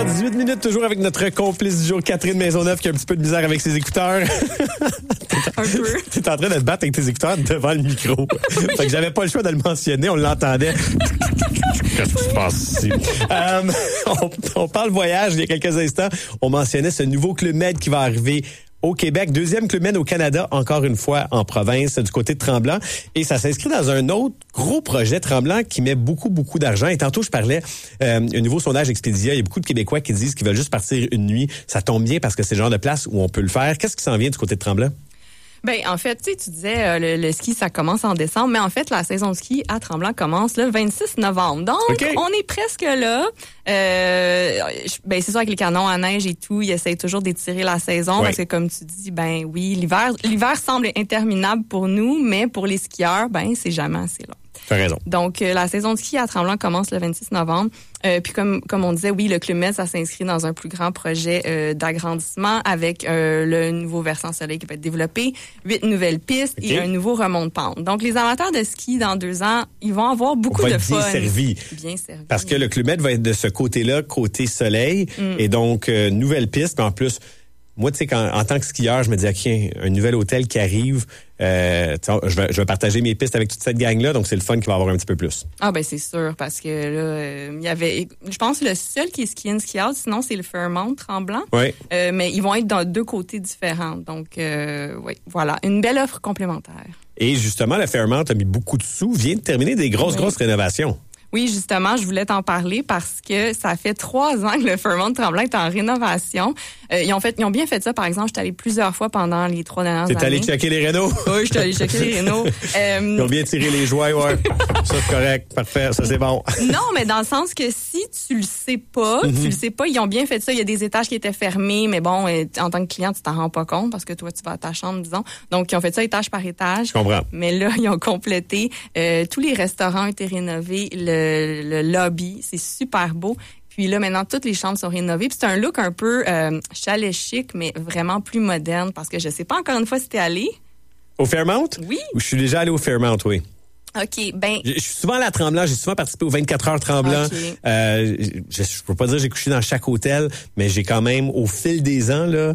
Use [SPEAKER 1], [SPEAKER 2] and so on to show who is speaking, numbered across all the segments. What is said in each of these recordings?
[SPEAKER 1] 18h18, toujours avec notre complice du jour, Catherine Maisonneuve, qui a un petit peu de misère avec ses écouteurs.
[SPEAKER 2] Un peu.
[SPEAKER 1] T'es en train de te battre avec tes écouteurs devant le micro. Fait que j'avais pas le choix de le mentionner, on l'entendait. Qu'est-ce qui se passe ici? On parle voyage il y a quelques instants. On mentionnait ce nouveau Club Med qui va arriver au Québec. Deuxième Club Med au Canada, encore une fois en province, du côté de Tremblant. Et ça s'inscrit dans un autre gros projet, Tremblant, qui met beaucoup d'argent. Et tantôt, je parlais, un nouveau sondage Expedia. Il y a beaucoup de Québécois qui disent qu'ils veulent juste partir une nuit. Ça tombe bien parce que c'est le genre de place où on peut le faire. Qu'est-ce qui s'en vient du côté de Tremblant?
[SPEAKER 2] Ben en fait, tu disais le ski ça commence en décembre, mais en fait la saison de ski à Tremblant commence le 26 novembre. Donc on est presque là. Ben c'est sûr avec les canons à neige et tout, ils essayent toujours d'étirer la saison parce que comme tu dis, ben oui, l'hiver semble interminable pour nous, mais pour les skieurs, ben c'est jamais assez long.
[SPEAKER 1] T'as raison.
[SPEAKER 2] Donc, la saison de ski à Tremblant commence le 26 novembre. Puis comme on disait, oui, le Club Med, ça s'inscrit dans un plus grand projet d'agrandissement avec le nouveau versant soleil qui va être développé, 8 nouvelles pistes et un nouveau remont de pente. Donc, les amateurs de ski, dans 2 ans, ils vont avoir beaucoup de fun. Bien servi.
[SPEAKER 1] Parce que le Club Med va être de ce côté-là, côté soleil. Et donc, nouvelle piste. Puis en plus, moi, tu sais, en tant que skieur, je me dis, OK, un nouvel hôtel qui arrive, je vais partager mes pistes avec toute cette gang-là, donc c'est le fun qui va avoir un petit peu plus.
[SPEAKER 2] Ah ben c'est sûr, parce que là, il y avait, je pense, le seul qui est ski out, sinon c'est le Fairmont Tremblant.
[SPEAKER 1] Oui.
[SPEAKER 2] Mais ils vont être dans 2 côtés différents. Donc, oui, voilà, une belle offre complémentaire.
[SPEAKER 1] Et justement, le Fairmont a mis beaucoup de sous, vient de terminer des grosses rénovations.
[SPEAKER 2] Oui, justement, je voulais t'en parler parce que ça fait 3 ans que le Fairmont Tremblant est en rénovation. Ils ont bien fait ça. Par exemple, j'étais allée plusieurs fois pendant les 3 dernières années.
[SPEAKER 1] T'es allé checker les rénaux?
[SPEAKER 2] Oui, j'étais allée checker les rénaux.
[SPEAKER 1] Ils ont bien tiré les joies, ouais. Ça, c'est correct. Parfait. Ça, c'est bon.
[SPEAKER 2] Non, mais dans le sens que si tu le sais pas, ils ont bien fait ça. Il y a des étages qui étaient fermés, mais bon, en tant que client, tu t'en rends pas compte parce que toi, tu vas à ta chambre, disons. Donc, ils ont fait ça étage par étage.
[SPEAKER 1] Je comprends.
[SPEAKER 2] Mais là, ils ont complété. Tous les restaurants ont été rénovés. Le lobby, c'est super beau. Puis là, maintenant, toutes les chambres sont rénovées. Puis c'est un look un peu chalet chic, mais vraiment plus moderne parce que je sais pas encore une fois si t'es allé.
[SPEAKER 1] Au Fairmont?
[SPEAKER 2] Oui.
[SPEAKER 1] Je suis déjà allé au Fairmont, oui.
[SPEAKER 2] OK, ben...
[SPEAKER 1] Je suis souvent allé à Tremblant, j'ai souvent participé aux 24 heures Tremblant.
[SPEAKER 2] Okay.
[SPEAKER 1] Je peux pas dire que j'ai couché dans chaque hôtel, mais j'ai quand même, au fil des ans, là,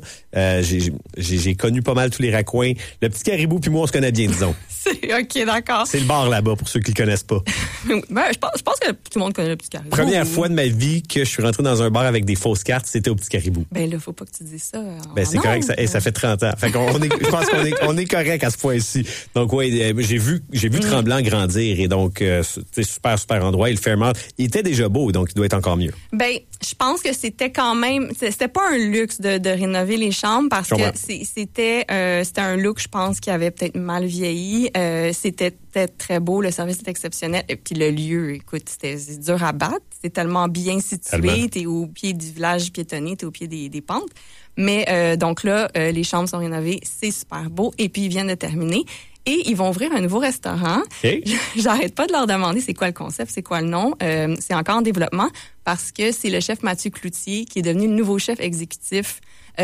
[SPEAKER 1] j'ai connu pas mal tous les raccoins. Le petit Caribou puis moi, on se connaît bien, disons.
[SPEAKER 2] OK, d'accord.
[SPEAKER 1] C'est le bar là-bas, pour ceux qui le connaissent pas.
[SPEAKER 2] Ben, je pense que tout le monde connaît le petit Caribou.
[SPEAKER 1] Première fois de ma vie que je suis rentré dans un bar avec des fausses cartes, c'était au petit Caribou.
[SPEAKER 2] Ben là, faut pas que tu dises ça.
[SPEAKER 1] Ben c'est correct, ça fait 30 ans. Fait qu'on je pense qu'on est correct à ce point-ci. Donc ouais, j'ai vu Tremblant grandir et donc c'est super endroit. Et le Fairmont, il était déjà beau, donc il doit être encore mieux.
[SPEAKER 2] Ben, je pense que c'était quand même, c'était pas un luxe de rénover les chambres parce que c'était un look, je pense, qui avait peut-être mal vieilli. C'était très beau, le service était exceptionnel. Et puis le lieu, écoute, c'est dur à battre. C'est tellement bien situé. T'es au pied du village piétonnier, t'es au pied des pentes. Mais donc là, les chambres sont rénovées, c'est super beau. Et puis ils viennent de terminer. Et ils vont ouvrir un nouveau restaurant. Okay. J'arrête pas de leur demander c'est quoi le concept, c'est quoi le nom. C'est encore en développement parce que c'est le chef Mathieu Cloutier qui est devenu le nouveau chef exécutif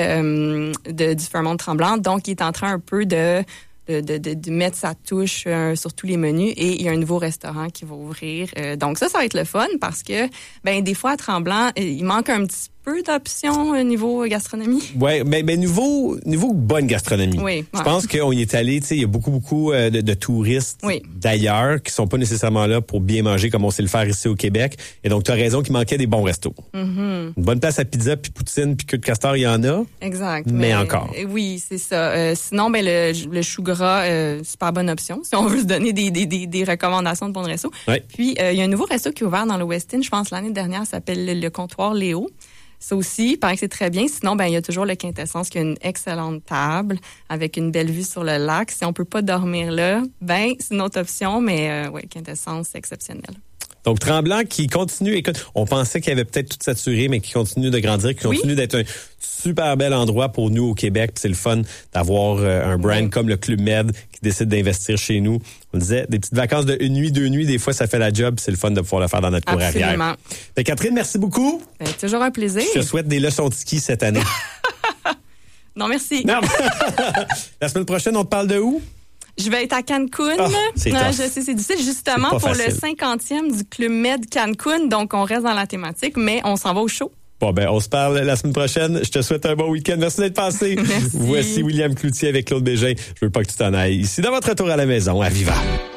[SPEAKER 2] du Fairmont Tremblant. Donc, il est en train un peu de mettre sa touche sur tous les menus et il y a un nouveau restaurant qui va ouvrir. Donc, ça va être le fun parce que, ben, des fois, à Tremblant, il manque un petit peu d'options au niveau gastronomie.
[SPEAKER 1] Ouais, mais niveau bonne gastronomie.
[SPEAKER 2] Oui.
[SPEAKER 1] Je pense qu'on y est allé, tu sais, il y a beaucoup de touristes d'ailleurs qui sont pas nécessairement là pour bien manger comme on sait le faire ici au Québec. Et donc, tu as raison qu'il manquait des bons restos. Une bonne place à pizza, puis poutine, puis queue de castor, il y en a.
[SPEAKER 2] Exact.
[SPEAKER 1] Mais encore.
[SPEAKER 2] Oui, c'est ça. Sinon, ben le chou gras, super bonne option si on veut se donner des recommandations de bons restos.
[SPEAKER 1] Ouais.
[SPEAKER 2] Puis, il y a un nouveau resto qui est ouvert dans le West End, je pense l'année dernière, ça s'appelle le Comptoir Léo. Ça aussi, il paraît que c'est très bien. Sinon, ben il y a toujours le Quintessence qui a une excellente table avec une belle vue sur le lac. Si on peut pas dormir là, ben c'est une autre option, mais Quintessence, c'est exceptionnel.
[SPEAKER 1] Donc, Tremblant qui continue, écoute, on pensait qu'il avait peut-être tout saturé, mais qui continue de grandir, qui continue d'être un super bel endroit pour nous au Québec. Puis c'est le fun d'avoir un brand comme le Club Med qui décide d'investir chez nous. On disait, des petites vacances de 1 nuit, 2 nuits, des fois, ça fait la job. C'est le fun de pouvoir le faire dans notre cour arrière.
[SPEAKER 2] Absolument.
[SPEAKER 1] Catherine, merci beaucoup.
[SPEAKER 2] Toujours un plaisir.
[SPEAKER 1] Je te souhaite des leçons de ski cette année.
[SPEAKER 2] Non, merci.
[SPEAKER 1] Non. La semaine prochaine, on te parle de où?
[SPEAKER 2] Je vais être à Cancun.
[SPEAKER 1] Je sais,
[SPEAKER 2] c'est difficile justement pour le 50e du Club Med Cancun. Donc, on reste dans la thématique, mais on s'en va au show.
[SPEAKER 1] Bon, ben, on se parle la semaine prochaine. Je te souhaite un bon week-end. Merci d'être passé.
[SPEAKER 2] Merci.
[SPEAKER 1] Voici William Cloutier avec Claude Bégin. Je veux pas que tu t'en ailles. Ici, dans votre retour à la maison, à Viva.